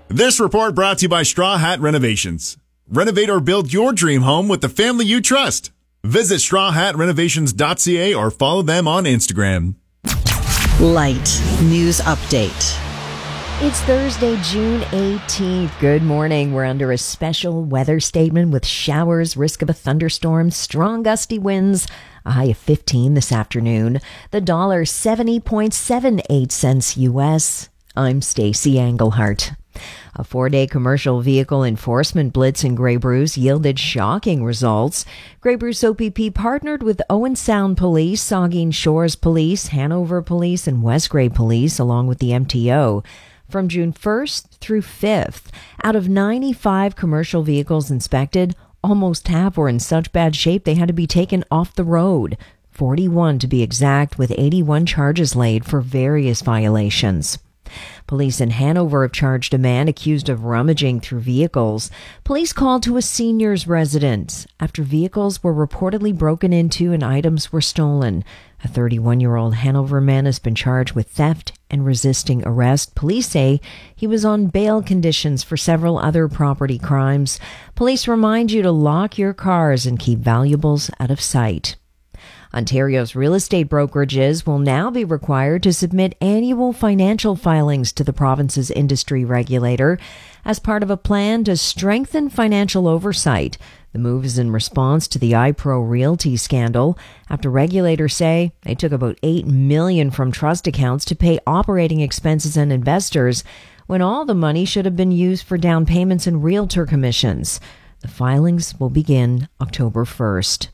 This report brought to you by Straw Hat Renovations. Renovate or build your dream home with the family you trust. Visit strawhatrenovations.ca or follow them on Instagram. Light News Update. It's Thursday, June 18th. Good morning. We're under a special weather statement with showers, risk of a thunderstorm, strong gusty winds, a high of 15 this afternoon. The dollar 70.78 cents U.S. I'm Stacey Englehart. A 4-day commercial vehicle enforcement blitz in Grey Bruce yielded shocking results. Grey Bruce OPP partnered with Owen Sound Police, Saugeen Shores Police, Hanover Police, and West Grey Police, along with the MTO. From June 1st through 5th, out of 95 commercial vehicles inspected, almost half were in such bad shape they had to be taken off the road. 41 to be exact, with 81 charges laid for various violations. Police in Hanover have charged a man accused of rummaging through vehicles. Police called to a senior's residence after vehicles were reportedly broken into and items were stolen. A 31-year-old Hanover man has been charged with theft and resisting arrest. Police say he was on bail conditions for several other property crimes. Police remind you to lock your cars and keep valuables out of sight. Ontario's real estate brokerages will now be required to submit annual financial filings to the province's industry regulator as part of a plan to strengthen financial oversight. The move is in response to the iPro Realty scandal, after regulators say they took about $8 million from trust accounts to pay operating expenses and investors when all the money should have been used for down payments and realtor commissions. The filings will begin October 1st.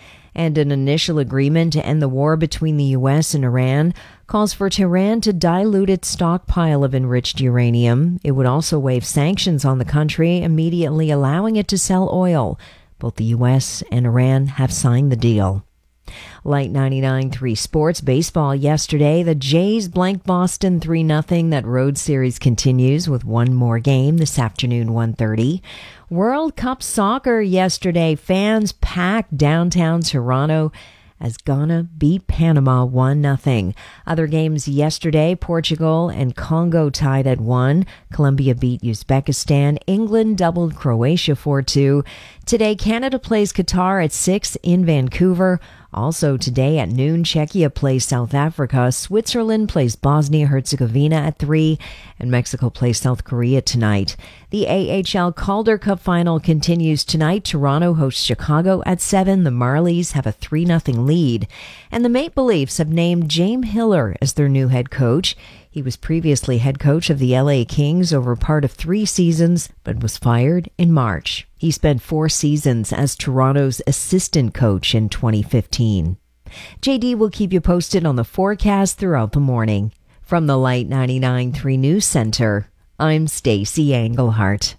And an initial agreement to end the war between the U.S. and Iran calls for Tehran to dilute its stockpile of enriched uranium. It would also waive sanctions on the country, immediately allowing it to sell oil. Both the U.S. and Iran have signed the deal. Light 99.3 Sports Baseball yesterday. The Jays blanked Boston 3-0. That road series continues with one more game this afternoon, 1:30. World Cup Soccer yesterday. Fans packed downtown Toronto as Ghana beat Panama 1-0. Other games yesterday, Portugal and Congo tied at 1. Colombia beat Uzbekistan. England doubled Croatia 4-2. Today, Canada plays Qatar at 6 in Vancouver. Also today at noon, Czechia plays South Africa. Switzerland plays Bosnia-Herzegovina at 3. And Mexico plays South Korea tonight. The AHL Calder Cup final continues tonight. Toronto hosts Chicago at 7. The Marlies have a 3-0 lead. And the Maple Leafs have named James Hiller as their new head coach. He was previously head coach of the LA Kings over part of 3 seasons, but was fired in March. He spent 4 seasons as Toronto's assistant coach in 2015. JD will keep you posted on the forecast throughout the morning. From the Light 99.3 News Center, I'm Stacey Englehart.